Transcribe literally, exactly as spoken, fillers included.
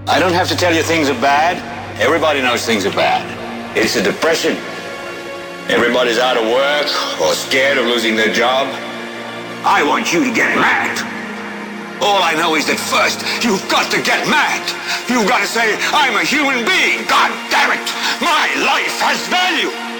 I don't have to tell you things are bad. Everybody knows things are bad. It's a depression. Everybody's out of work or scared of losing their job. I want you to get mad. All I know is that first, you've got to get mad. You've got to say, I'm a human being. God damn it. My life has value.